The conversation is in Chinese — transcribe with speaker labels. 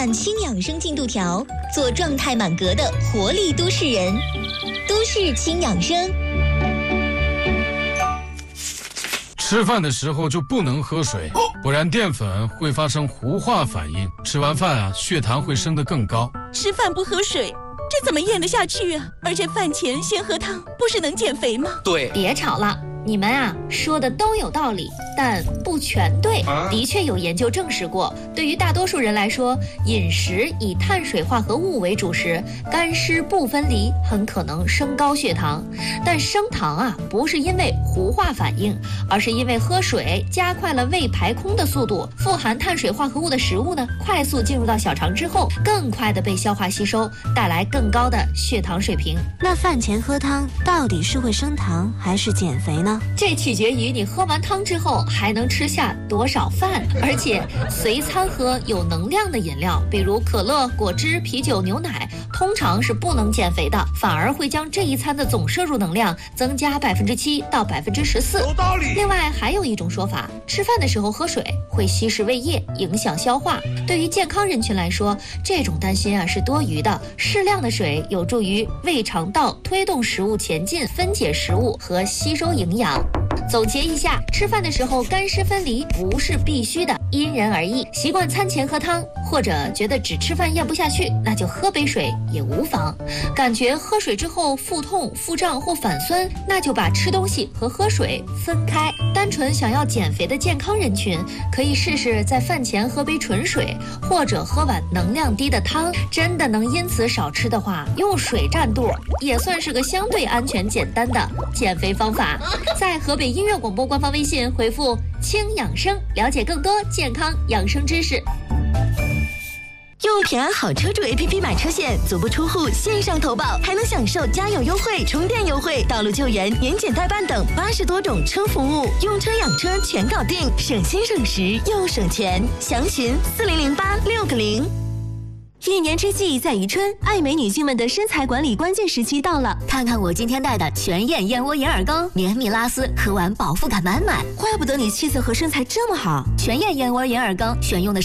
Speaker 1: 看轻养生进度条，做状态满格的活力都市人。都市轻养生。
Speaker 2: 吃饭的时候就不能喝水，不然淀粉会发生糊化反应，吃完饭血糖会升得更高。
Speaker 3: 吃饭不喝水，这怎么咽得下去啊？而且饭前先喝汤，不是能减肥吗？
Speaker 4: 对，
Speaker 5: 别吵了。你们说的都有道理，但不全对。的确有研究证实过，对于大多数人来说，饮食以碳水化合物为主时，干湿不分离，很可能升高血糖。但升糖不是因为糊化反应，而是因为喝水加快了胃排空的速度。富含碳水化合物的食物呢，快速进入到小肠之后，更快的被消化吸收，带来更高的血糖水平。
Speaker 6: 那饭前喝汤到底是会升糖还是减肥呢？
Speaker 5: 这取决于你喝完汤之后还能吃下多少饭，而且随餐喝有能量的饮料，比如可乐、果汁、啤酒、牛奶，通常是不能减肥的，反而会将这一餐的总摄入能量增加7%到14%。
Speaker 4: 有道理。
Speaker 5: 另外还有一种说法，吃饭的时候喝水会稀释胃液，影响消化。对于健康人群来说，这种担心是多余的。适量的水有助于胃肠道推动食物前进，分解食物和吸收营养。总结一下，吃饭的时候干湿分离不是必须的，因人而异。习惯餐前喝汤，或者觉得只吃饭咽不下去，那就喝杯水也无妨。感觉喝水之后腹痛、腹胀或反酸，那就把吃东西和喝水分开。单纯想要减肥的健康人群，可以试试在饭前喝杯纯水，或者喝碗能量低的汤。真的能因此少吃的话，用水占肚也算是个相对安全简单的减肥方法。在河北音乐广播官方微信回复轻养生，了解更多健康养生知识。
Speaker 1: 用平安好车主 APP 买车险，足不出户线上投保，还能享受加油优惠、充电优惠、道路救援、年检代办等80多种车服务，用车养车全搞定，省心省时又省钱。详询4008-6个0。
Speaker 3: 一年之计在于春，爱美女性们的身材管理关键时期到了。
Speaker 7: 看看我今天带的全燕燕窝银耳羹，绵密拉丝，喝完饱腹感满满。
Speaker 3: 怪不得你气色和身材这么好。
Speaker 7: 全燕燕窝银耳羹选用的是